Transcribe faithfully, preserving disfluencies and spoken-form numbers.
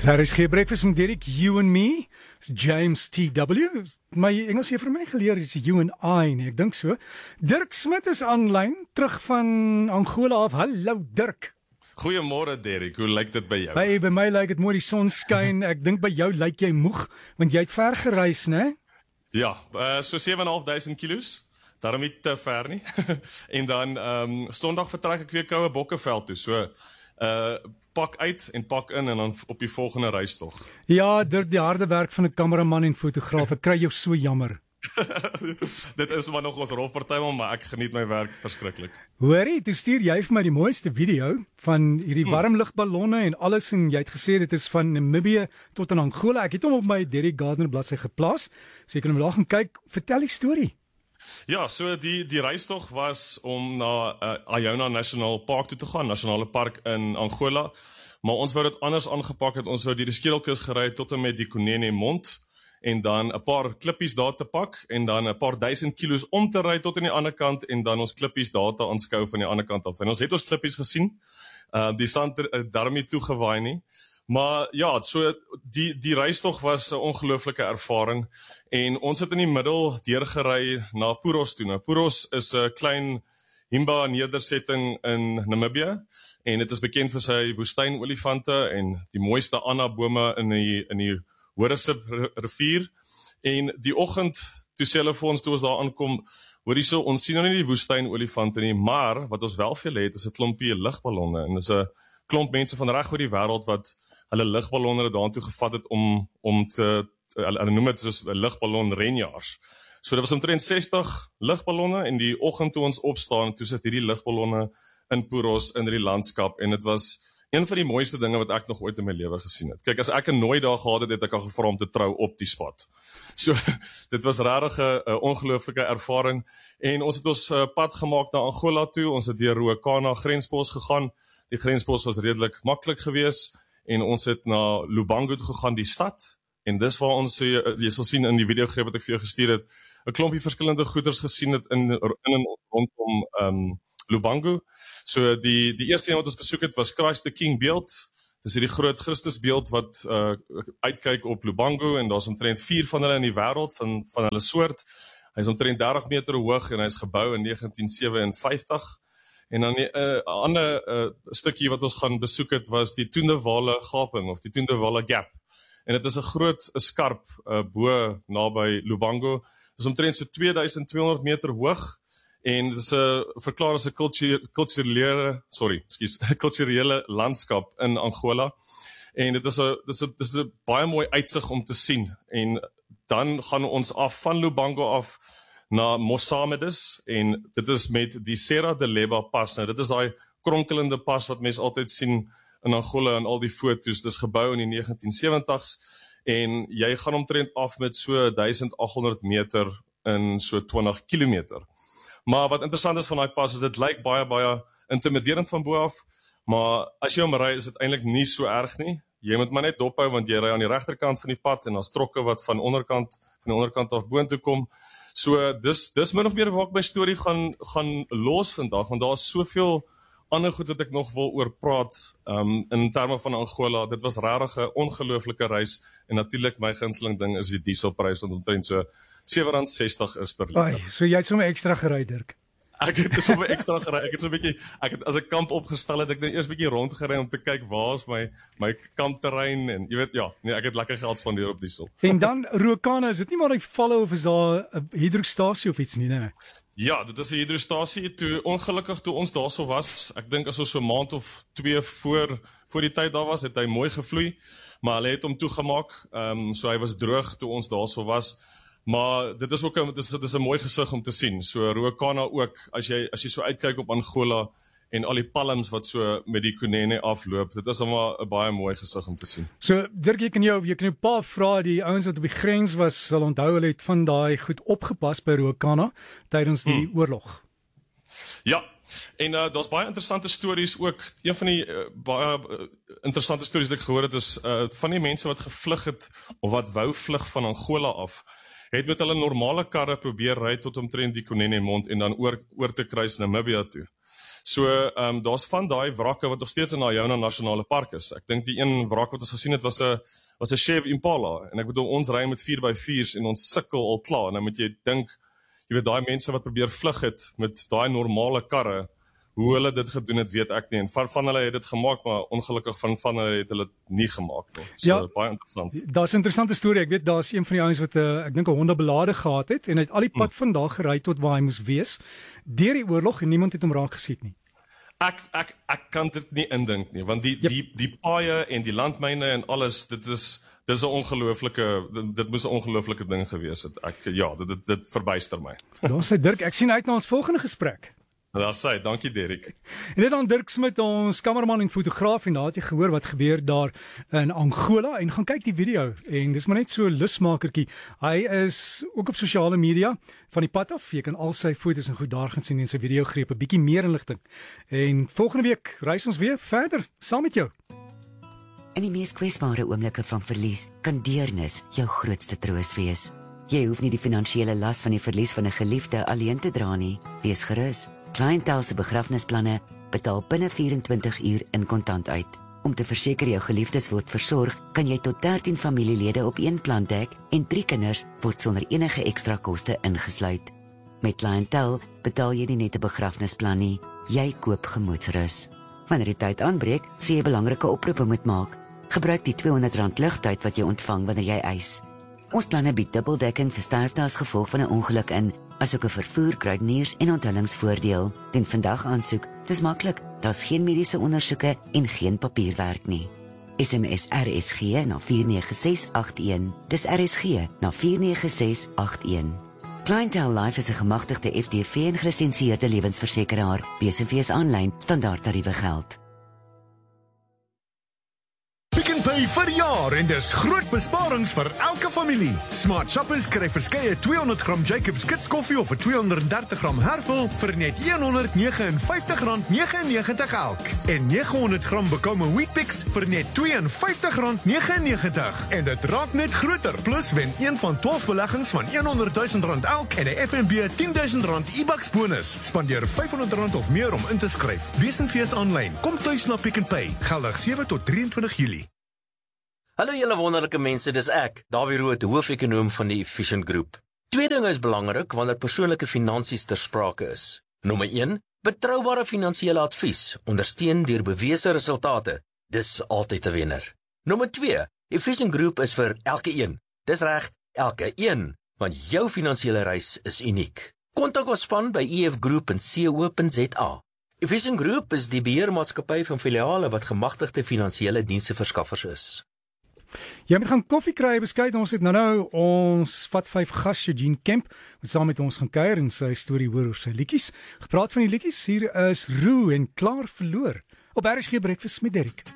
Daar is geen breakfast met Derek, you and me, James T W. My Engels het vir my geleer is you and I, nee, ek dink so. Dirk Smit is aanlyn, terug van Angola af. Hallo Dirk. Goeiemôre Derek, hoe lyk dit by jou? By, by my lyk dit mooi, die son skyn. Ek dink by jou lyk jy moeg, want jy het ver gereis, né? Ja, uh, so sewe en 'n half duisend kilos. Daarom nie te ver nie. En dan um, Sondag vertrek ek weer Koue Bokkeveld toe. So uh pak uit en pak in en dan op die volgende reistog. Ja, Dirk, die harde werk van 'n kameraman en fotograaf. Ek kry jou so jammer. Dit is maar nog ons rolparty, maar ek geniet my werk verskriklik. Hoorie, toe stuur jy vir my die mooiste video van hierdie warmlugballonne en alles, en jy het gesê dit is van Namibië tot in Angola. Ek het hom op my Derek Gardner bladsy geplaas, so jy kan hom daar gaan kyk. Vertel die storie. Ja, so die die reistog was om na uh, Iona National Park toe te gaan, nasionale park in Angola. Maar ons wou dit anders aangepak het. Ons wou deur die Skedelkus gery tot en met die Kunene Mond en dan 'n paar klippies daar te pak en dan 'n paar duisend kilos om te ry tot aan die ander kant en dan ons klippies daar te aanskou van die ander kant af. En ons het ons klippies gesien. Uh, die sand het uh, daarmee toegewaai nie. Maar ja, so die die reistog was 'n ongelooflike ervaring en ons het in die middel deurgery na Puros toe. Nou Puros is 'n klein Himba nedersetting in Namibië en dit is bekend vir sy woestynolifante en die mooiste Anna-bome in die in die Horisip rivier. En die oggend toe sê hulle vir ons toe ons daar aankom, hoor hierso, ons sien nou nie die woestynolifante nie, maar wat ons wel vir julle het is 'n klompie lugballonne en dis 'n klomp mense van reg oor die wêreld wat hulle lugballonne daartoe gevat het om om te hulle noem dit soos 'n lugballon renjaars. So dit was omtrent sestig lugballonne en die oggend toe ons opstaan, toe sit hierdie lugballonne in Puros in die landskap en dit was een van die mooiste dinge wat ek nog ooit in my lewe gesien het. Kyk, as ek 'n nooi daar gehad het, het ek al gevra om te trou op die spot. So dit was regtig 'n ongelooflike ervaring en ons het ons uh, pad gemaak na Angola toe. Ons het deur Ruacana grenspos gegaan. Die grenspos was redelik maklik geweest en ons het na Lubango toe gegaan, die stad. En dis waar ons, jy sal sien in die videogreep wat ek vir jou gestuur het, 'n klompie verskillende goeders gesien het in in en rondom um, Lubango. So die die eerste een wat ons besoek het was Christ the King beeld. Dis hierdie groot Christusbeeld wat uh, uitkyk op Lubango en daar's omtrent vier van hulle in die wêreld van van hulle soort. Hy's omtrent dertig meter hoog en hy's gebou in negentien sewenvyftig. En dan 'n uh, ander uh, stukkie wat ons gaan besoek het was die Tundewale gaping of die Tundewale gap. En dit is 'n groot 'n skarp uh, bo naby Lubango. Dit is omtrent so twee duisend twee honderd meter hoog en dit is 'n uh, verklaar as 'n kulturele, sorry, ekskuus, kulturele landskap in Angola. En dit is 'n dis 'n dis 'n baie mooi uitsig om te sien. En dan gaan ons af van Lubango af na Mosamedes en dit is met die Serra de Leba pas. Nou dit is daai kronkelende pas wat mense altyd sien in Angola en al die foto's. Dis gebou in die negentien sewentig's en jy gaan omtrent af met so duisend agt honderd meter in so twintig kilometer. Maar wat interessant is van daai pas is dit lyk baie baie intimiderend van bo af, maar as jy hom ry is dit eintlik nie so erg nie. Jy moet maar net dophou want jy ry aan die regterkant van die pad en daar's trokke wat van onderkant van die onderkant af boontoe kom. So dis dis min of meer waar ek my storie gaan gaan los vandag, want daar's soveel ander goed wat ek nog wil oor praat um, in terme van Angola. Dit was regtig 'n ongelooflike reis en natuurlik my gunsteling ding is die dieselprys wat omtrent so sewe rand sestig is per liter. Ai, so jy het sommer ekstra gery, Dirk. Ek het sommer ekstra gery. Ek het so 'n bietjie ek het as 'n kamp opgestel het ek net eers 'n bietjie rondgery om te kyk waar is my my kampterrein en jy weet ja, nee, ek het lekker geld spandeer op diesel. En dan Ruacana, is dit nie maar 'n valle of is daar 'n hidrostasie of iets nie, nee? Ja, dit is 'n hidrostasie. Toe ongelukkig toe ons daarso was, ek dink as ons so 'n maand of twee voor voor die tyd daar was, het hy mooi gevloei, maar hulle het hom toegemaak. Ehm um, so hy was droog toe ons daarso was. Maar dit is ook 'n dit is dit is 'n mooi gesig om te sien. So Ruacana ook, as jy as jy so uitkyk op Angola en al die palms wat so met die Kunene afloop, dit is almal 'n baie mooi gesig om te sien. So Dirk, jy kan jou jy kan 'n paar vrae, die ouens wat op die grens was sal onthou hulle het van daai goed opgepas by Ruacana tydens die hmm. oorlog. Ja, en uh, daar's baie interessante stories ook. Een van die uh, baie uh, interessante stories wat ek gehoor het is uh, van die mense wat gevlug het of wat wou vlug van Angola af, het met hulle normale karre probeer ry tot omtrent die Kunene Mond en dan oor oor te kruis Namibië toe. So, ehm um, daar's van daai wrakke wat nog steeds in Iona Nasionale Park is. Ek dink die een wrak wat ons gesien het was 'n was 'n Chevy Impala en ek bedoel ons ry met vier by viers en ons sukkel al klaar. Nou moet jy dink, jy weet daai mense wat probeer vlug het met daai normale karre, hoe hulle dit gedoen het, weet ek nie. En van van hulle het dit gemaak, maar ongelukkig van van hulle het hulle dit nie gemaak nie. So ja, baie interessant. Daar's 'n interessante storie. Ek weet daar's een van die ouens wat 'n uh, ek dink 'n hondebelade gehad het en hy het al die pad hmm. van daar gery tot waar hy moes wees deur die oorlog en niemand het hom raak geskiet nie. Ek ek ek kan dit nie indink nie, want die yep. die die paaie en die landmyne en alles, dit is dis 'n ongelooflike dit, dit moes 'n ongelooflike ding gewees het. Ek ja, dit dit, dit verbuister my. Daar sê Dirk, ek sien uit na ons volgende gesprek. Daar sê, dankie Derek. En dit aan Dirk Smit, ons kameraman en fotograaf, en daar het jy gehoor wat gebeur daar in Angola en gaan kyk die video en dis maar net so 'n lusmakertjie. Hy is ook op sosiale media van die pad af. Jy kan al sy foto's en goed daar gaan sien en sy video greep 'n bietjie meer inligting. En volgende week reis ons weer verder saam met jou. In die mees kwesbare oomblikke van verlies kan deernis jou grootste troos wees. Jy hoef nie die finansiële las van die verlies van 'n geliefde alleen te dra nie. Wees gerus. Clientele se begrafnisplanne betaal binne vyf-en-twintig uur in kontant uit. Om te verseker jou geliefdes word versorg, kan jy tot dertien familielede op een plan dek en drie kinders word sonder enige ekstra koste ingesluit. Met Clientele betaal jy nie net 'n begrafnisplan nie, jy koop gemoedsrus. Wanneer die tyd aanbreek, sê jy belangrike oproepe moet maak. Gebruik die tweehonderd rand lugtyd wat jy ontvang wanneer jy eis. Ons planne bied dubbeldekking vir sterfte as gevolg van 'n ongeluk in, asook 'n vervoer, kruideniers en onthullingsvoordeel. Doen vandag aansoek. Dis maklik. Daar's geen mediese ondersoeke en geen papierwerk nie. S M S R S G na vier nege ses agt een. Dis R S G na vier nege ses agt een. Clientele Life is 'n gemagtigde F D V en gelisensieerde lewensversekeraar. B S V's aanlyn standaard tariewe geld. Pick n Pay vir jaar en dis groot besparings vir elke familie. Smart shoppers kry verskeie tweehonderd gram Jacobs Kids koffie of 'n tweehonderd en dertig gram Hervel vir net honderd vyf en vyftig rand negenennegentig elk. En negenhonderd gram Bekome Weet-Bix vir net vyf en vyftig rand negenennegentig. En dit raak net groter. Plus wen een van twaalf beleggings van honderd duisend rand elk en 'n F N B tien duisend rand e-bucks bonus. Spandeer vyfhonderd rand of meer om in te skryf. B S V's aanlyn. Kom tuis na Pick n Pay. Geldig sewe tot drieëntwintig Julie. Hallo julle wonderlike mense, dis ek, Dawie Rood, hoofekonoom van die Efficient Group. Twee dinge is belangrik wanneer persoonlike finansies ter sprake is. Nommer een, betroubare finansiële advies, ondersteun deur bewese resultate. Dis altyd 'n wenner. Nommer twee, Efficient Group is vir elke een. Dis reg, elke een, want jou finansiële reis is uniek. Kontak ons span by e f group punt co punt z a. Efficient Group is die beheermaatskappy van filiale wat gemagtigde finansiële diensverskaffers is. Jy moet gaan koffie kry, beskuit. Ons het nou nou ons vat vyf gas Eugene Kemp wat saam met ons gaan kuier en sy storie hoor oor sy liedjies. Gepraat van die liedjies, hier is Roo en Klaar Verloor op R S G Breakfast met Derek.